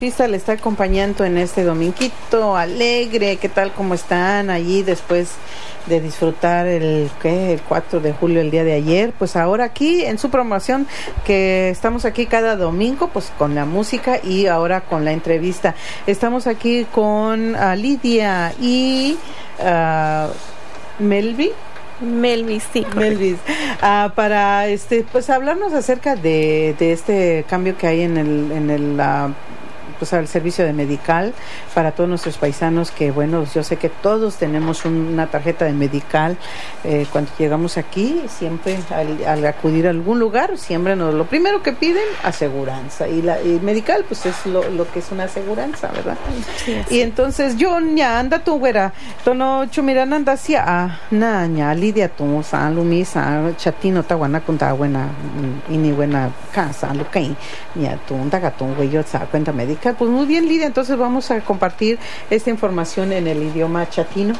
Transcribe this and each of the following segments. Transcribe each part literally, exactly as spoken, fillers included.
Pista le está acompañando en este dominguito alegre. ¿Qué tal? ¿Cómo están allí después de disfrutar el, ¿qué? el cuatro de julio, el día de ayer? Pues ahora aquí en su promoción, que estamos aquí cada domingo, pues con la música y ahora con la entrevista. Estamos aquí con uh, Lidia y uh, Melvi. Melvis, sí. Melvis, uh, para este, pues hablarnos acerca de, de este cambio que hay en el, en el uh, pues al servicio de medical para todos nuestros paisanos, que bueno, yo sé que todos tenemos un, una tarjeta de medical eh, cuando llegamos aquí, siempre al, al acudir a algún lugar, siempre nos, lo primero que piden, aseguranza, y la y medical pues es lo, lo que es una aseguranza, ¿verdad? Sí, y entonces yo ya anda tu güera, tono chumiran anda hacia a na ña Lidia tu san lumisa chatino ta buena conta buena y ni buena casa lo que ya tu anda tu güey yo sa cuenta medical. Pues muy bien, Lidia, entonces vamos a compartir esta información en el idioma chatino.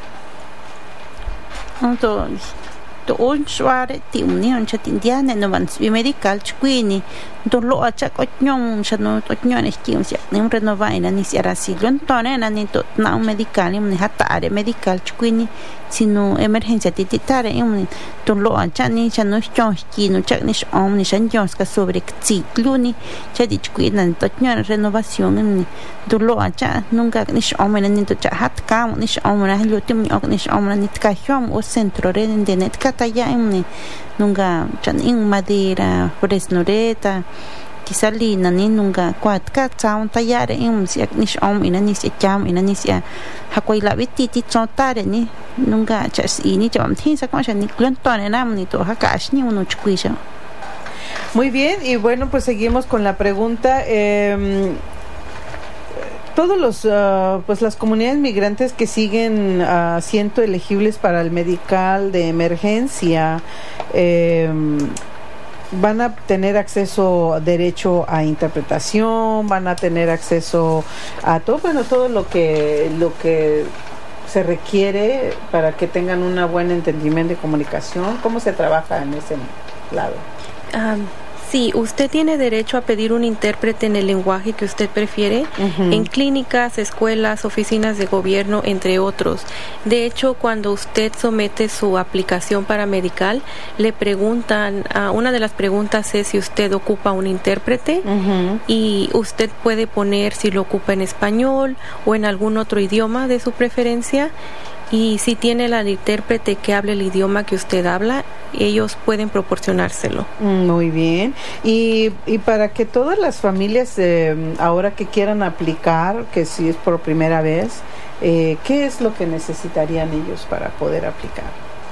Entonces, to un suare ti union chatindiane no van su medical chquini to lo acha otñon chano otñon eskim sia nem renovaina ni sia rasilon tonena ni to na medical ni hatare medical chquini sino emergencia tititare im to lo acha ni chano chonski no chak ni om ni chanjonska sobre tsikluni chadi chquina to otñon renovación ni to lo acha nunca ni om ni to chat kam ni om na lutim ni om ni tkashom o centro de net talla en nunca chan in madera fresnoreta kisalina ni nunca kwat ka sound tayare in si nish om ina ni si cham ina ni si hakoi la viti ti chotare ni nunca chas ini chom thi sa kwa ni klonton nam ni to hakash ni uno chkuisha. Muy bien, y bueno, pues seguimos con la pregunta. eh, Todos los, uh, pues las comunidades migrantes que siguen uh, siendo elegibles para el medical de emergencia eh, van a tener acceso, derecho a interpretación, van a tener acceso a todo, bueno, todo lo que, lo que se requiere para que tengan un buen entendimiento de comunicación. ¿Cómo se trabaja en ese lado? Um. Sí, usted tiene derecho a pedir un intérprete en el lenguaje que usted prefiere, uh-huh. en clínicas, escuelas, oficinas de gobierno, entre otros. De hecho, cuando usted somete su aplicación para medical, le preguntan, uh, una de las preguntas es si usted ocupa un intérprete, uh-huh. y usted puede poner si lo ocupa en español o en algún otro idioma de su preferencia. Y si tiene la intérprete que hable el idioma que usted habla, ellos pueden proporcionárselo. Muy bien. Y, y para que todas las familias eh, ahora que quieran aplicar, que si es por primera vez, eh, ¿qué es lo que necesitarían ellos para poder aplicar?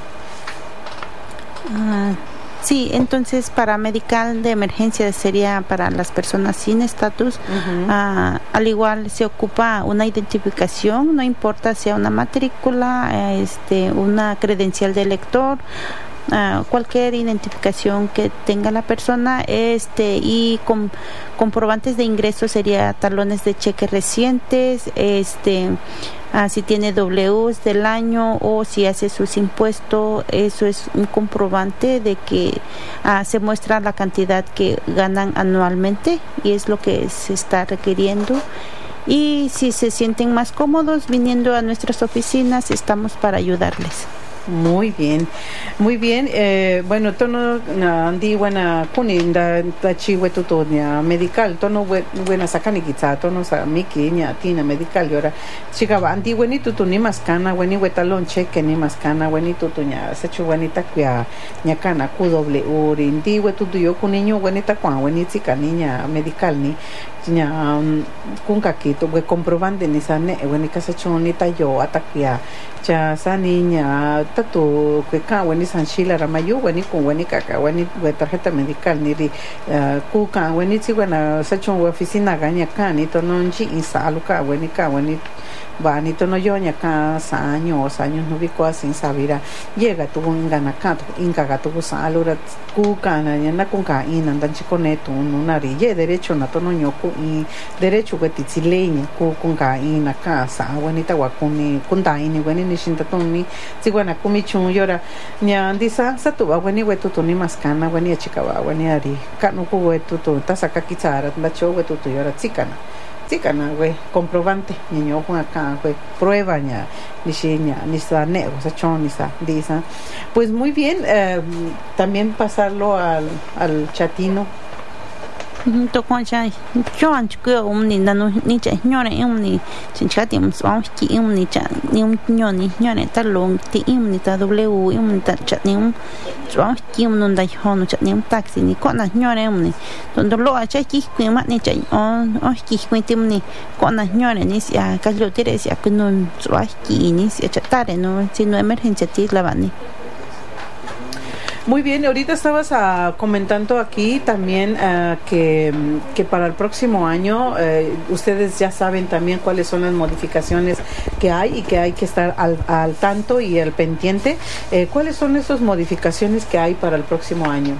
Ah... Sí, entonces para medical de emergencia sería para las personas sin estatus. Uh-huh. uh, al igual se ocupa una identificación, no importa sea una matrícula, este, una credencial de lector, uh, cualquier identificación que tenga la persona, este, y com, comprobantes de ingreso sería talones de cheque recientes, este. Ah, si tiene Ws del año o si hace sus impuestos, eso es un comprobante de que ah, se muestra la cantidad que ganan anualmente y es lo que se está requiriendo. Y si se sienten más cómodos viniendo a nuestras oficinas, estamos para ayudarles. Muy bien, muy bien. Eh, bueno, tono andi buena kuninda tachi wetutonia medical, tono buena sakani kitsa, tono sa miki nya tina medical yora. Chica andi weni tutuni maskana, weni wetalon cheque ni maskana, weni tutunya, sechu weni takia nya kana ku doble uri, ndi wetutu yo kuniño weni takwa, weni tsika niña medical ni nya kun kakito we comprobante ni sane weni kasachoni tayo atakia cha sa niña tatu que ka weni sanchila ramayu weni con weni kaka weni we tarjeta medical ni ri ku ka weni tsi wana sachon oficina ganya ka ni to nonji insalu ka weni ka weni bani to no yo nya ka sa años años no biko sin sabira llega tu ngana ka inga ga tu sa alura ku ka na na kun ka ina ndan chikoneto una ri ye derecho na to no nyoku i derecho we titsileña ku kun ka ina ka sa weni ta wa kuni kun ta ini weni ni shinta toni si wana kumi chun yora nya ndisa sa tu wa weni we tu tu ni maskana weni chika wa weni ari ka no ku we tu tu ta saka kitsara nda cho we tu tu yora tsikana chica na güey comprobante niño con acá güey prueba ña ni si ña ni sa ne o sea chon ni sa dice pues muy bien eh, también pasarlo al al chatino to con cha cho an chque um ni nanu ni cha nyone um ni chin cha tim so ki um ni cha ni um nyone nyone ta long ti um ni ta w um ta cha ni um so ki um non da hon cha ni um taxi ni ko na nyone um ni don do lo cha ki ku ma ni cha on o ki ku tim ni ko na nyone ni sia ka lo ti re sia ku non so ki ni sia cha ta re no si no emergencia ti la van ni. Muy bien, ahorita estabas uh, comentando aquí también uh, que, que para el próximo año uh, ustedes ya saben también cuáles son las modificaciones que hay y que hay que estar al, al tanto y al pendiente. Uh, ¿Cuáles son esas modificaciones que hay para el próximo año?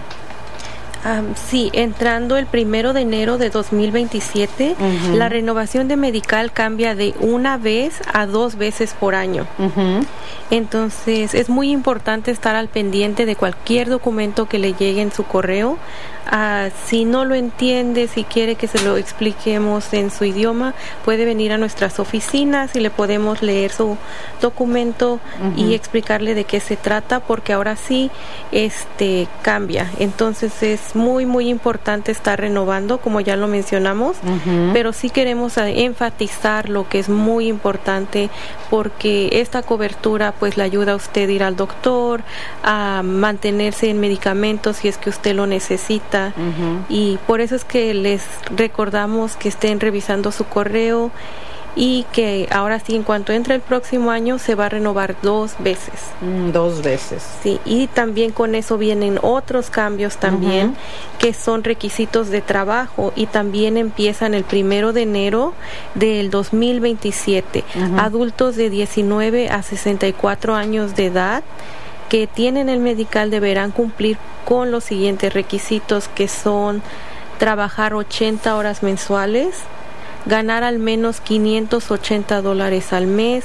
Um, sí, entrando el primero de enero de dos mil veintisiete, uh-huh. la renovación de Medical cambia de una vez a dos veces por año. Uh-huh. Entonces, es muy importante estar al pendiente de cualquier documento que le llegue en su correo. Uh, si no lo entiende, si quiere que se lo expliquemos en su idioma, puede venir a nuestras oficinas y le podemos leer su documento uh-huh. y explicarle de qué se trata, porque ahora sí este cambia. Entonces es muy muy importante estar renovando, como ya lo mencionamos, uh-huh. pero sí queremos enfatizar lo que es muy importante, porque esta cobertura pues le ayuda a usted a ir al doctor, a mantenerse en medicamentos si es que usted lo necesita. Uh-huh. Y por eso es que les recordamos que estén revisando su correo y que ahora sí, en cuanto entre el próximo año, se va a renovar dos veces. Mm, dos veces. Sí, y también con eso vienen otros cambios también, uh-huh. que son requisitos de trabajo, y también empiezan el primero de enero del dos mil veintisiete. Uh-huh. Adultos de diecinueve a sesenta y cuatro años de edad que tienen el Medical deberán cumplir con los siguientes requisitos, que son trabajar ochenta horas mensuales, ganar al menos quinientos ochenta dólares al mes,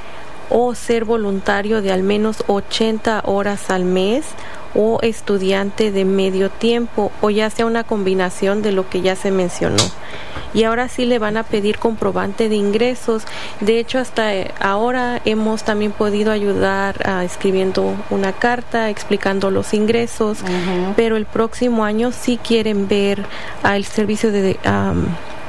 o ser voluntario de al menos ochenta horas al mes, o estudiante de medio tiempo, o ya sea una combinación de lo que ya se mencionó. Y ahora sí le van a pedir comprobante de ingresos. De hecho, hasta ahora hemos también podido ayudar a, escribiendo una carta explicando los ingresos, uh-huh. pero el próximo año sí quieren ver al servicio de um,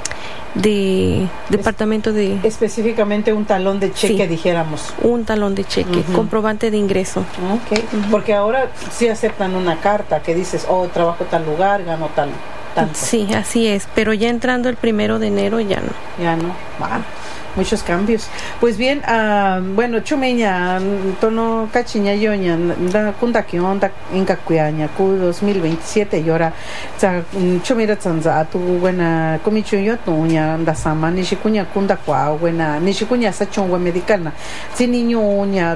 de es, departamento de específicamente un talón de cheque, sí, dijéramos un talón de cheque, uh-huh. comprobante de ingreso. Okay. Uh-huh. Porque ahora sí aceptan una carta que dices, oh, trabajo tal lugar, gano tal tanto. Sí, así es, pero ya entrando el primero de enero ya no. Ya no. Wow. Muchos cambios. Pues bien, uh, bueno, chumeña, tono cachiña yoña, da kunda que onda inca cuyaña, cu dos mil veintisiete y ahora, chumira zanza, tu buena comicho yo tuña, da sama, ni shikuña kunda cua, buena, ni shikuña sachon we medicalna, si niño uña,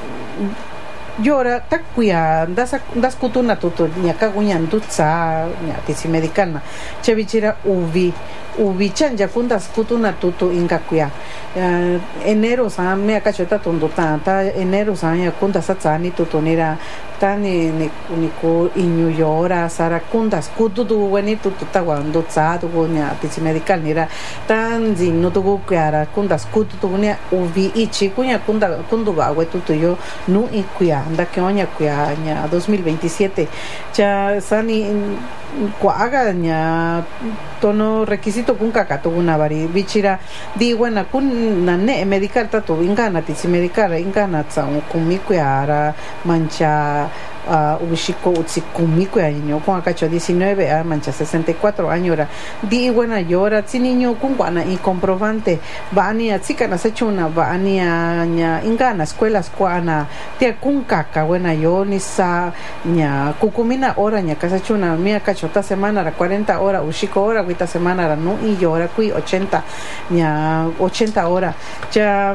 llora, ta cuya, das das kutuna tutu, ña caguña ndutza, ña tisi medicalna, chevichira uvi. Ubi chanja kundas kutuna tutu inga kuya uh, enero sa me akachota tondo tanta enero sa ya kunda satsani tutu nira tani ni ni ko inyu yora sara kundas kututu weni tutu tawando tsa tu nya tisi medical nira tan zin no tu kuara kundas kututu nya ubi ichi kunya kunda kunduga we tutu yo nu ikuya nda kyonya kuya nya dos mil veintisiete cha sani kuaga nya tono requisito kun kakato una vari bichira di buena kun na ne medical tato ingana tisi medical ingana tsa kun mikuara mancha uh, ubishiko utsi kun mikuya niño con akacho diecinueve a mancha sesenta y cuatro años ra di buena llora tsi niño kun guana y comprobante bani a tsika na sechuna bani a nya ingana escuelas kuana tia kun kaka buena yo ni sa nya kukumina hora nya kasachuna mia kacho ta semana ra cuarenta horas ushiko hora esta semana ra no y yo ahora qui ochenta nya ochenta horas ya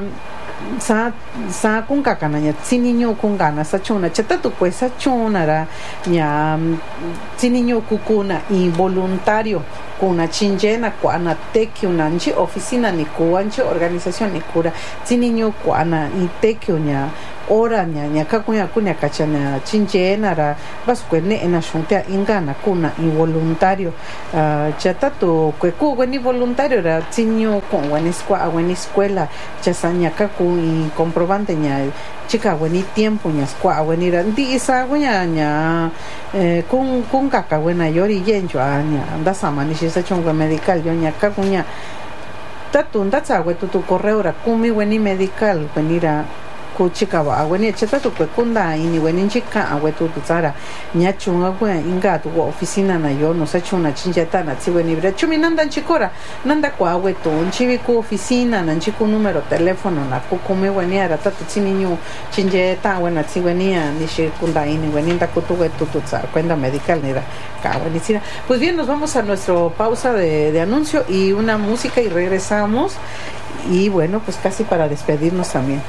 sa sa kun kakana nya si niño kun gana sa chuna chata tu pues sa chuna ra nya si niño kukuna involuntario kuna chinjena kuana teki unanchi oficina ni kuanchi organización ni kura si niño kuana y teki nya ora nya nya ka kunya kunya kachana chinjena ra baskwene ena shuntea ingana kuna involuntario chata to kwe ku ni voluntario ra tinyo con wen skwa wen escuela chasanya ka ku i comprobante nya chica wen tiempo nya skwa wen ra ndi isa kunya nya kun kun kaka wena yori yenjo anya anda samani shisa chonga medical yo nya ka kunya tatunda tsawe tu tu correo ra kumi weni medical venira ku chika wa weni cheta tu kunda ini weni chika awe tu tu tsara nya chunga kwa inga tu oficina na yo no sa chuna chinjeta na tsi weni bra chumi nanda chikora nanda kwa awe tu chivi ku oficina na chiku numero teléfono na ku kumi weni ara tatu chininyu chinjeta wena tsi weni ni shi kunda ini weni nda ku tu tu tu tsara cuenta medical ni ra ka weni tsira. Pues bien, nos vamos a nuestra pausa de, de anuncio y una música y regresamos y bueno, pues casi para despedirnos también.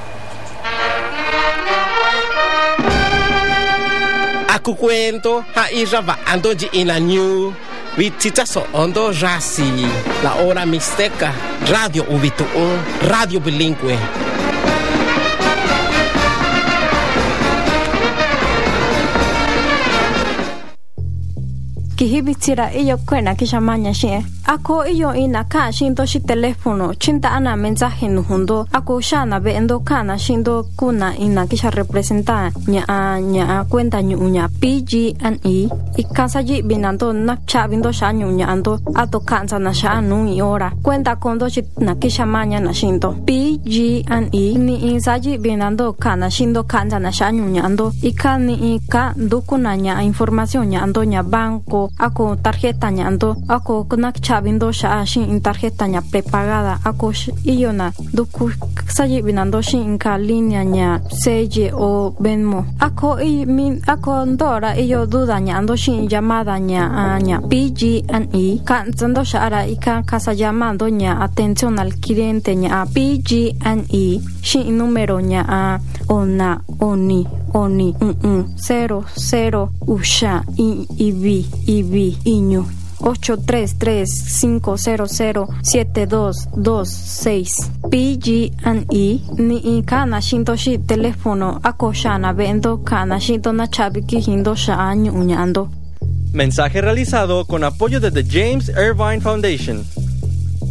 Aku cuento ha iraba ando in la new vitita so ondo rasi la hora mixteca radio ubitu un radio bilingüe. Kihibitira iyo kwena kishamanya shie ako iyo ina ka shindo shi telefono chinta ana mensaje nuhundo ako shana be endo kana shindo kuna ina kisha representa nya nya cuenta nyu nya P G and E ikasaji binando na cha bindo sha nyu nya ando ato kanza na sha nu iora cuenta kondo shi na kishamanya na shindo P G and E ni insaji binando kana shindo kanza na sha nyu nya ando ikani ika dukuna nya información nya ando nya banco ako tarjeta nya ando ako kunak chabindo sha shin tarjeta nya prepagada ako iyona duku saji binando shin ka línea nya Seye o Venmo ako i min ako ndora iyo duda nya ando shin llamada nya nya P G and E kan zando sha ara ikan casa llamando nya atención al cliente nya P G and E shin número nya a ona oni oni mm -mm, cero cero usha i ibi ibi iño ocho tres tres cinco cero cero siete dos dos seis P G and E ni kana shinto shi teléfono akoshana vendo kana shinto na chabiki hindo sha año uñando. Mensaje realizado con apoyo de The James Irvine Foundation.